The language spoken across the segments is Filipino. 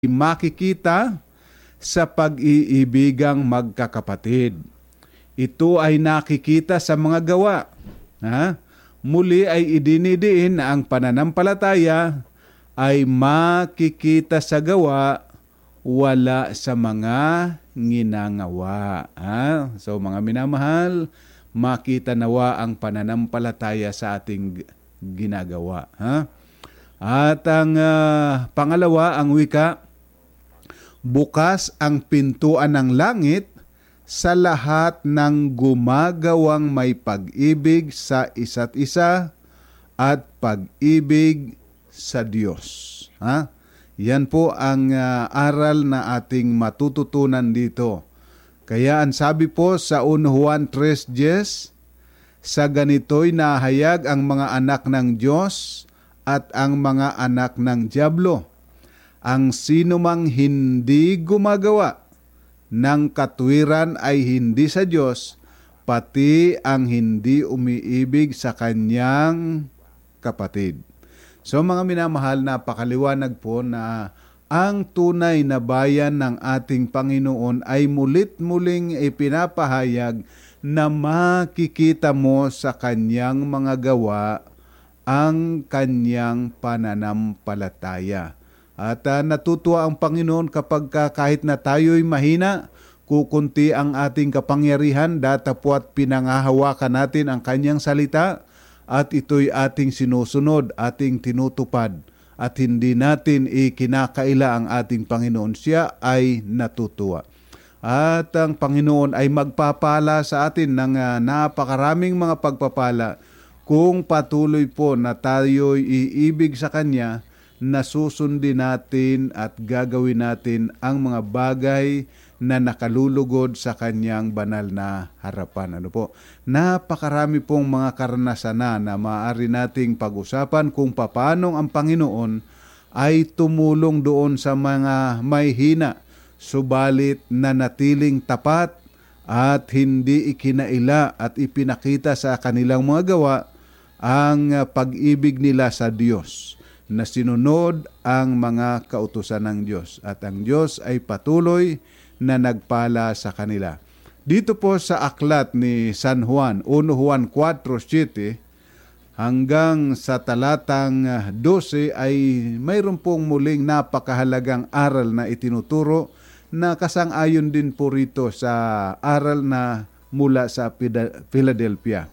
makikita sa pag-iibigang magkakapatid. Ito ay nakikita sa mga gawa. Muli ay idinidiin na ang pananampalataya ay makikita sa gawa, wala sa mga nginangawa. So mga minamahal, makita nawa ang pananampalataya sa ating ginagawa. At ang pangalawa, ang wika, bukas ang pintuan ng langit sa lahat ng gumagawang may pag-ibig sa isa't isa at pag-ibig sa Diyos. Yan po ang aral na ating matututunan dito. Kaya ang sabi po sa 1 Juan 3:10, sa ganito'y nahayag ang mga anak ng Diyos at ang mga anak ng dyablo. Ang sinumang hindi gumagawa ng katuwiran ay hindi sa Diyos, pati ang hindi umiibig sa kanyang kapatid. So mga minamahal, napakaliwanag po na ang tunay na bayan ng ating Panginoon ay mulit-muling ipinapahayag na makikita mo sa kanyang mga gawa ang kanyang pananampalataya. At natutuwa ang Panginoon kapag kahit na tayo'y mahina, kukunti ang ating kapangyarihan, datapwat pinangahawakan natin ang kanyang salita at ito'y ating sinusunod, ating tinutupad at hindi natin ikinakaila ang ating Panginoon. Siya ay natutuwa. At ang Panginoon ay magpapala sa atin ng napakaraming mga pagpapala kung patuloy po na tayo'y iibig sa Kanya, na susundin natin at gagawin natin ang mga bagay na nakalulugod sa Kanyang banal na harapan. Napakarami pong mga karanasan na maaari nating pag-usapan kung paano ang Panginoon ay tumulong doon sa mga may hina, subalit nanatiling tapat at hindi ikinaila at ipinakita sa kanilang mga gawa ang pag-ibig nila sa Diyos, na sinunod ang mga kautusan ng Diyos. At ang Diyos ay patuloy na nagpala sa kanila. Dito po sa aklat ni San Juan, 1 Juan 4:7 hanggang sa talatang 12 ay mayroon pong muling napakahalagang aral na itinuturo na kasang-ayon din po rito sa aral na mula sa Philadelphia.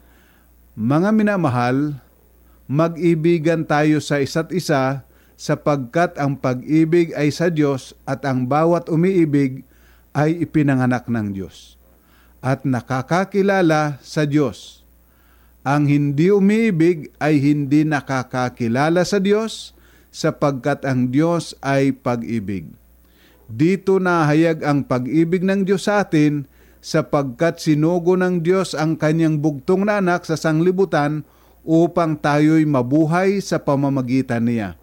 Mga minamahal, mag-ibigan tayo sa isa't isa sapagkat ang pag-ibig ay sa Diyos at ang bawat umiibig ay ipinanganak ng Diyos at nakakakilala sa Diyos. Ang hindi umiibig ay hindi nakakakilala sa Diyos sapagkat ang Diyos ay pag-ibig. Dito nahayag ang pag-ibig ng Diyos sa atin sapagkat sinugo ng Diyos ang kanyang bugtong na anak sa sanglibutan upang tayo'y mabuhay sa pamamagitan niya.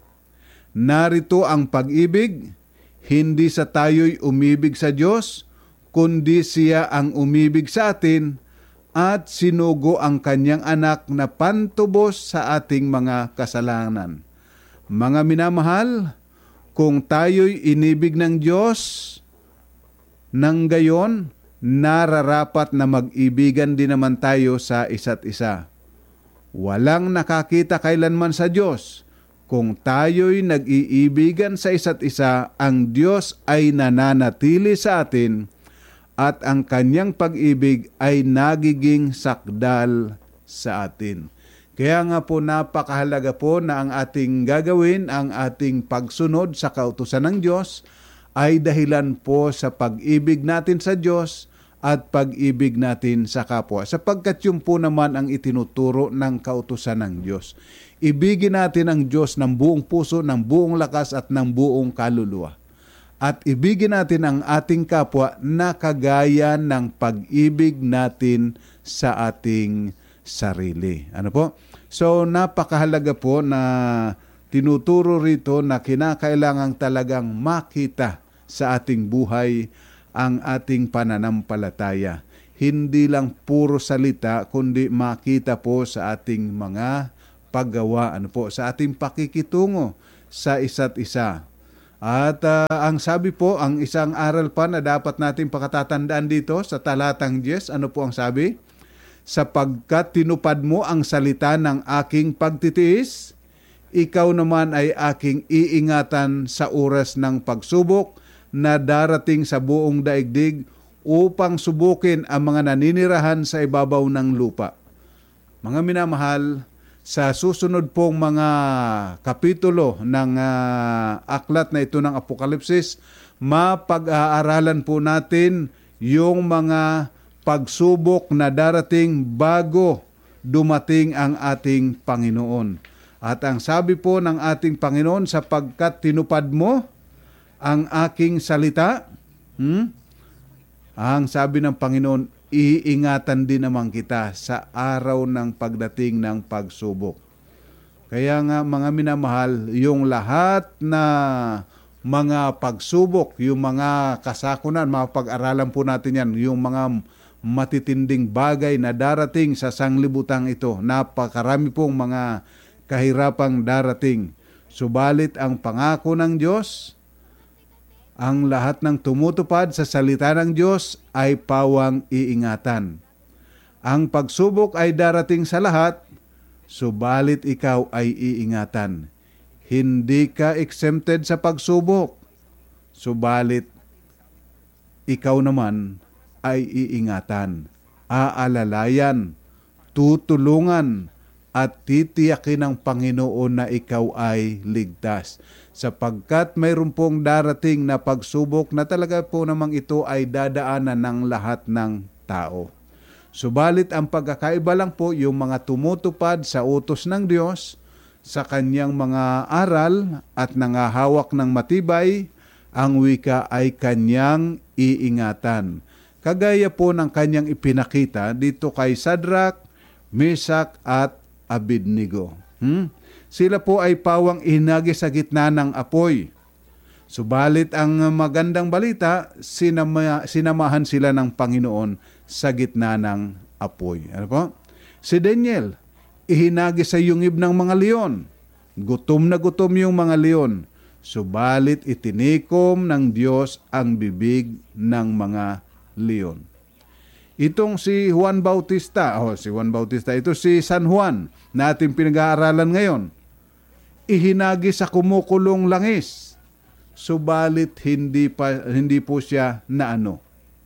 Narito ang pag-ibig, hindi sa tayo'y umibig sa Diyos, kundi siya ang umibig sa atin at sinugo ang kanyang anak na pantubos sa ating mga kasalanan. Mga minamahal, kung tayo'y inibig ng Diyos, nang gayon, nararapat na mag-ibigan din naman tayo sa isa't isa. Walang nakakita kailanman sa Diyos. Kung tayo'y nag-iibigan sa isa't isa, ang Diyos ay nananatili sa atin at ang kanyang pag-ibig ay nagiging sakdal sa atin. Kaya nga po napakahalaga po na ang ating gagawin, ang ating pagsunod sa kautusan ng Diyos ay dahilan po sa pag-ibig natin sa Diyos at pag-ibig natin sa kapwa. Sapagkat yun po naman ang itinuturo ng kautusan ng Diyos. Ibigin natin ang Diyos ng buong puso, ng buong lakas at ng buong kaluluwa. At ibigin natin ang ating kapwa na kagaya ng pag-ibig natin sa ating sarili. Ano po? So napakahalaga po na tinuturo rito na kinakailangang talagang makita sa ating buhay ang ating pananampalataya. Hindi lang puro salita, kundi makita po sa ating mga paggawa, sa ating pakikitungo sa isa't isa. At ang sabi po, ang isang aral pa na dapat natin pakatatandaan dito sa talatang 10, ano po ang sabi? Sapagkat tinupad mo ang salita ng aking pagtitiis, ikaw naman ay aking iingatan sa oras ng pagsubok na darating sa buong daigdig upang subukin ang mga naninirahan sa ibabaw ng lupa. Mga minamahal, sa susunod pong mga kapitulo ng aklat na ito ng Apokalipsis, mapag-aaralan po natin yung mga pagsubok na darating bago dumating ang ating Panginoon. At ang sabi po ng ating Panginoon, sapagkat tinupad mo ang aking salita, ang sabi ng Panginoon, iingatan din naman kita sa araw ng pagdating ng pagsubok. Kaya nga mga minamahal, yung lahat na mga pagsubok, yung mga kasakunan, mapag-aralan po natin yan, yung mga matitinding bagay na darating sa sanglibutang ito. Napakarami pong mga kahirapang darating. Subalit ang pangako ng Diyos, ang lahat ng tumutupad sa salita ng Diyos ay pawang iingatan. Ang pagsubok ay darating sa lahat, subalit ikaw ay iingatan. Hindi ka exempted sa pagsubok, subalit ikaw naman ay iingatan, aalalayan, tutulungan, at titiyakin ng Panginoon na ikaw ay ligtas. Sapagkat mayroon pong darating na pagsubok na talaga po namang ito ay dadaanan ng lahat ng tao. Subalit ang pagkakaiba lang po yung mga tumutupad sa utos ng Diyos, sa kanyang mga aral at nangahawak ng matibay, ang wika ay kanyang iingatan. Kagaya po ng kanyang ipinakita dito kay Shadrach, Meshach at Abednego. Sila po ay pawang ihinagi sa gitna ng apoy. Subalit ang magandang balita, sinamahan sila ng Panginoon sa gitna ng apoy. Ano po? Si Daniel, ihinagi sa yungib ng mga leon. Gutom na gutom yung mga leon. Subalit itinikom ng Diyos ang bibig ng mga leon. Itong si Juan Bautista, ito si San Juan na ating pinag-aaralan ngayon. Ihinagi sa kumukulong langis. Subalit hindi po siya naano.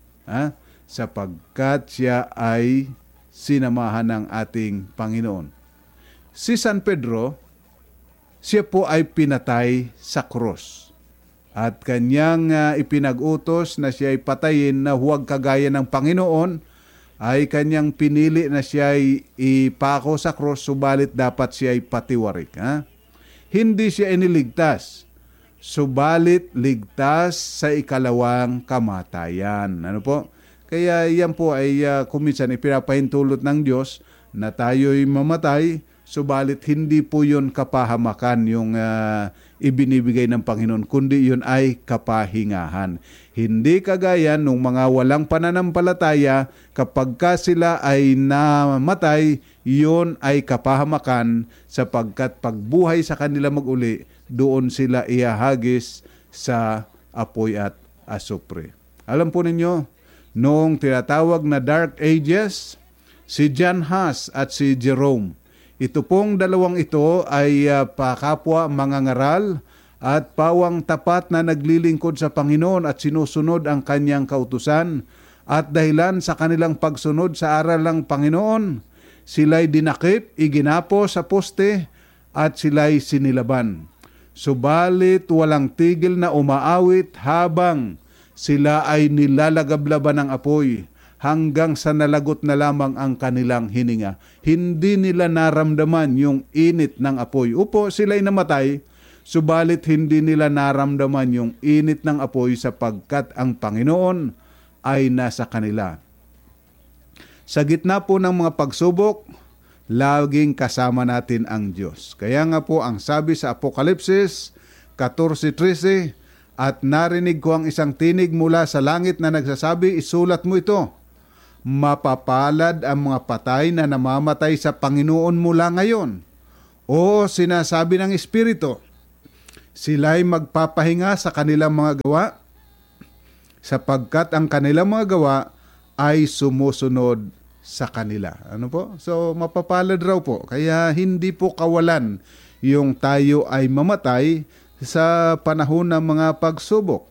Sapagkat siya ay sinamahan ng ating Panginoon. Si San Pedro, siya po ay pinatay sa krus. At kanyang ipinag-utos na siya ay patayin na huwag kagaya ng Panginoon, ay kanyang pinili na siya ay ipako sa krus, subalit dapat siya ay patiwarik. Hindi siya iniligtas, subalit ligtas sa ikalawang kamatayan. Ano po? Kaya yan po ay kuminsan ipinapahintulot ng Diyos na tayo'y mamatay, subalit hindi po yun kapahamakan yung ibinibigay ng Panginoon, kundi yun ay kapahingahan. Hindi kagaya nung mga walang pananampalataya, kapag ka sila ay namatay, yun ay kapahamakan, sapagkat pagbuhay sa kanila mag-uli, doon sila iahagis sa apoy at asupre. Alam po ninyo, noong tinatawag na Dark Ages, si John Huss at si Jerome, ito pong dalawang ito ay pakapwa mangangaral at pawang tapat na naglilingkod sa Panginoon at sinusunod ang kanyang kautusan, at dahilan sa kanilang pagsunod sa aral ng Panginoon, sila'y dinakip, iginapo sa poste at sila'y sinilaban. Subalit walang tigil na umaawit habang sila ay nilalagablaban ng apoy, hanggang sa nalagot na lamang ang kanilang hininga. Hindi nila naramdaman yung init ng apoy. Upo, sila'y namatay, subalit hindi nila naramdaman yung init ng apoy sapagkat ang Panginoon ay nasa kanila. Sa gitna po ng mga pagsubok, laging kasama natin ang Diyos. Kaya nga po ang sabi sa Apokalipsis 14:13, at narinig ko ang isang tinig mula sa langit na nagsasabi, isulat mo ito. Mapapalad ang mga patay na namamatay sa Panginoon mula ngayon. O sinasabi ng Espiritu, Sila'y magpapahinga sa kanilang mga gawa, sapagkat ang kanilang mga gawa ay sumusunod sa kanila. Ano po? So, mapapalad raw po. Kaya hindi po kawalan yung tayo ay mamatay sa panahon ng mga pagsubok.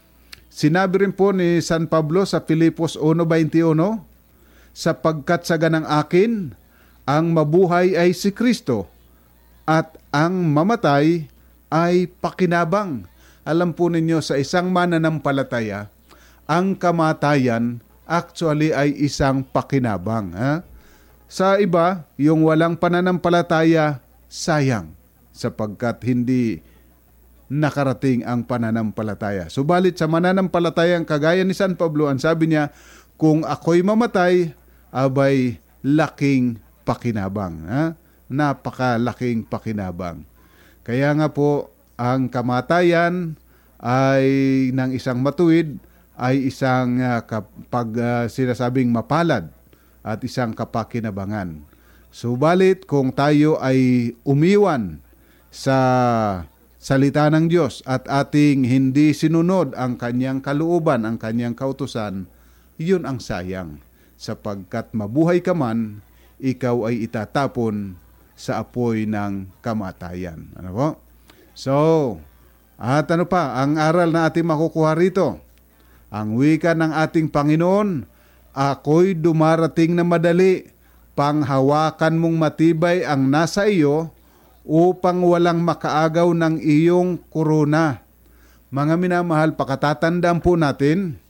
Sinabi rin po ni San Pablo sa Filipos 1:21, sapagkat sa ganang akin, ang mabuhay ay si Kristo at ang mamatay ay pakinabang. Alam po ninyo, sa isang mananampalataya, ang kamatayan actually ay isang pakinabang. Ha? Sa iba, yung walang pananampalataya, sayang, sapagkat hindi nakarating ang pananampalataya. Subalit sa mananampalatayang kagaya ni San Pablo, ang sabi niya, kung ako'y mamatay, abay laking pakinabang. Ha? Napakalaking pakinabang. Kaya nga po, ang kamatayan ay ng isang matuwid ay isang sinasabing mapalad at isang kapakinabangan. Subalit kung tayo ay umiwan sa salita ng Diyos at ating hindi sinunod ang kanyang kalooban, ang kanyang kautusan, yun ang sayang. Sapagkat mabuhay ka man, ikaw ay itatapon sa apoy ng kamatayan. Ano po? So, at ano pa, ang aral na ating makukuha rito, ang wika ng ating Panginoon, ako'y dumarating na madali, panghawakan mong matibay ang nasa iyo, upang walang makaagaw ng iyong korona. Mga minamahal, pakatatandaan po natin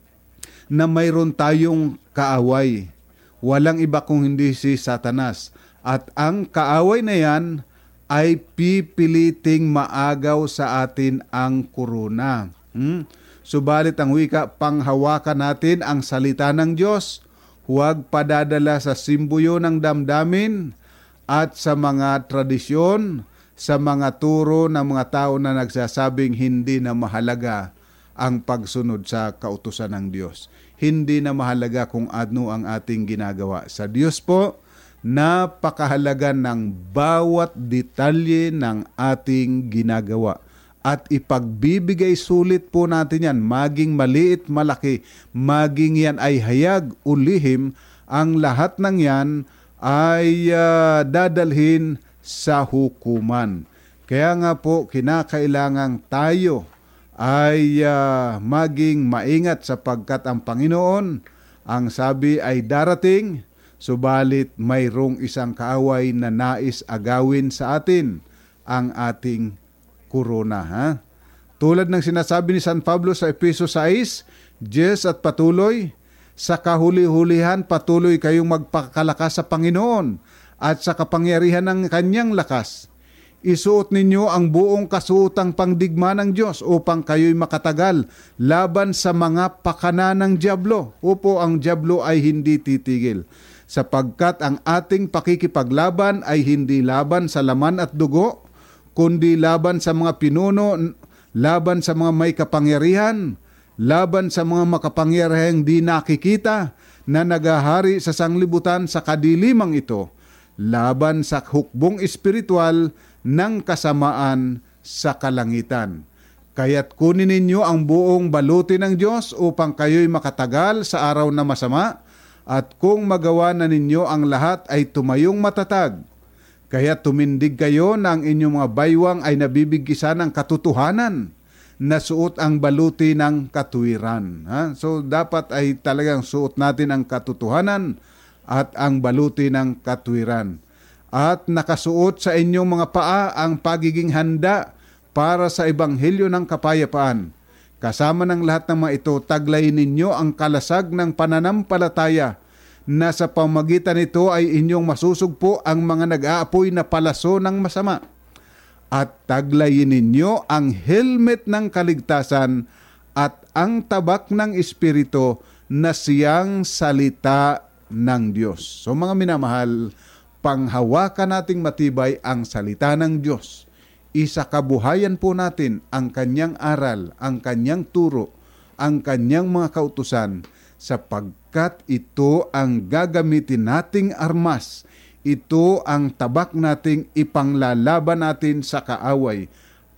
na mayroon tayong kaaway. Walang iba kung hindi si Satanas. At ang kaaway na yan ay pipiliting maagaw sa atin ang korona. Subalit ang wika, panghawakan natin ang salita ng Diyos. Huwag padadala sa simbuyo ng damdamin at sa mga tradisyon, sa mga turo ng mga tao na nagsasabing hindi na mahalaga ang pagsunod sa kautusan ng Diyos. Hindi na mahalaga kung ano ang ating ginagawa. Sa Diyos po, napakahalaga ng bawat detalye ng ating ginagawa. At ipagbibigay sulit po natin yan, maging maliit, malaki, maging yan ay hayag o lihim, ang lahat ng yan ay dadalhin sa hukuman. Kaya nga po, kinakailangang tayo ay maging maingat sapagkat ang Panginoon, ang sabi ay darating, subalit mayroong isang kaaway na nais agawin sa atin, ang ating korona. Ha? Tulad ng sinasabi ni San Pablo sa Efeso 6, Diyes at patuloy, sa kahuli-hulihan patuloy kayong magpakalakas sa Panginoon at sa kapangyarihan ng kanyang lakas. Isuot ninyo ang buong kasuotang pangdigma ng Diyos upang kayo'y makatagal laban sa mga pakana ng dyablo. Opo, ang dyablo ay hindi titigil, sapagkat ang ating pakikipaglaban ay hindi laban sa laman at dugo, kundi laban sa mga pinuno, laban sa mga may kapangyarihan, laban sa mga makapangyarihang di nakikita na nagahari sa sanglibutan sa kadilimang ito, laban sa hukbong espiritual ng kasamaan sa kalangitan. Kaya't kunin ninyo ang buong baluti ng Diyos upang kayo'y makatagal sa araw na masama, at kung magawa na ninyo ang lahat ay tumayong matatag. Kaya tumindig kayo na ang inyong mga baywang ay nabibigkisan ng katotohanan, na suot ang baluti ng katuwiran. Ha? So dapat ay talagang suot natin ang katotohanan at ang baluti ng katuwiran. At nakasuot sa inyong mga paa ang pagiging handa para sa ebanghelyo ng kapayapaan. Kasama ng lahat ng mga ito, taglayin ninyo ang kalasag ng pananampalataya, na sa pamagitan nito ay inyong masusugpo ang mga nag-aapoy na palaso ng masama. At taglayin ninyo ang helmet ng kaligtasan at ang tabak ng Espiritu na siyang salita ng Diyos. So mga minamahal, panghawakan nating matibay ang salita ng Diyos. Isakabuhayan po natin ang kanyang aral, ang kanyang turo, ang kanyang mga kautusan, sapagkat ito ang gagamitin nating armas. Ito ang tabak nating ipanglalaban natin sa kaaway.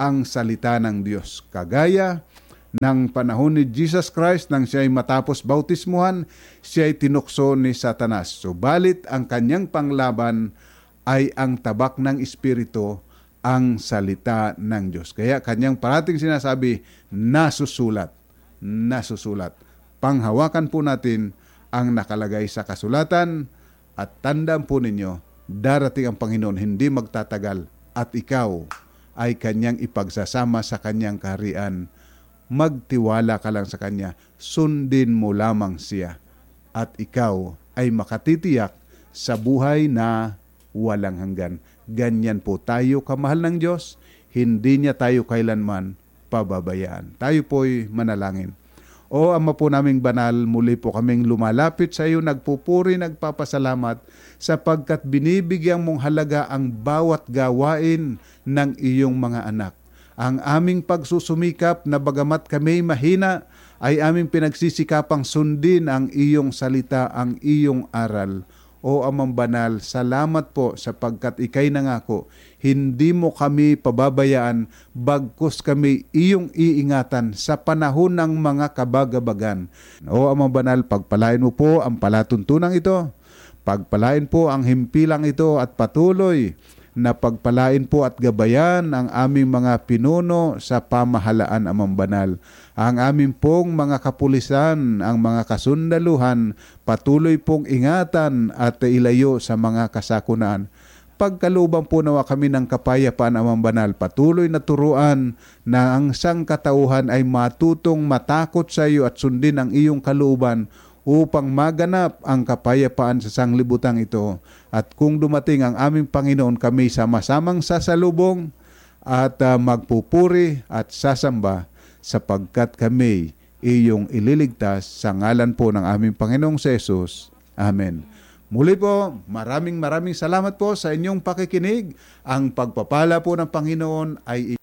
ang salita ng Diyos. Kagaya ng panahon ni Jesus Christ nang siya'y matapos bautismuhan, siya'y tinukso ni Satanas. Subalit ang kanyang panglaban ay ang tabak ng Espiritu, ang salita ng Diyos. Kaya kanyang parating sinasabi, nasusulat. Nasusulat. Panghawakan po natin ang nakalagay sa kasulatan at tandaan po ninyo, darating ang Panginoon, hindi magtatagal at ikaw ay kanyang ipagsasama sa kanyang kaharian. Magtiwala ka lang sa kanya, sundin mo lamang siya at ikaw ay makatitiyak sa buhay na walang hanggan. Ganyan po tayo kamahal ng Diyos, hindi niya tayo kailanman pababayaan. Tayo po'y manalangin. O Ama po naming banal, muli po kaming lumalapit sa iyo, nagpupuri, nagpapasalamat sapagkat binibigyan mong halaga ang bawat gawain ng iyong mga anak. Ang aming pagsusumikap na bagamat kami mahina, ay aming pinagsisikapang sundin ang iyong salita, ang iyong aral. O Amang banal, salamat po sapagkat ikay nangako, hindi mo kami pababayaan, bagkus kami iyong iingatan sa panahon ng mga kabagabagan. O Amang banal, pagpalain mo po ang palatuntunan ito, pagpalain po ang himpilang ito at patuloy na pagpalain po at gabayan ang aming mga pinuno sa pamahalaan, Amang banal. Ang aming pong mga kapulisan, ang mga kasundaluhan, patuloy pong ingatan at ilayo sa mga kasakunaan. Pagkalubang po nawa kami ng kapayapaan, Amang banal, patuloy na turuan na ang sangkatauhan ay matutong matakot sa iyo at sundin ang iyong kalooban upang maganap ang kapayapaan sa sanglibutang ito. At kung dumating ang aming Panginoon, kami sama-samang sasalubong at magpupuri at sasamba sapagkat kami iyong ililigtas sa ngalan po ng aming Panginoong Jesus. Amen. Muli po, maraming salamat po sa inyong pakikinig. Ang pagpapala po ng Panginoon ay